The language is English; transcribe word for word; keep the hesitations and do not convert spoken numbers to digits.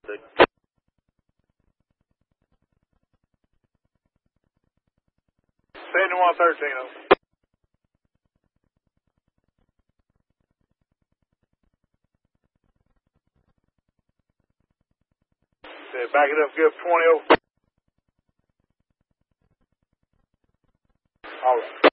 seventy-one thirteen. Back it up, give twenty over. All right.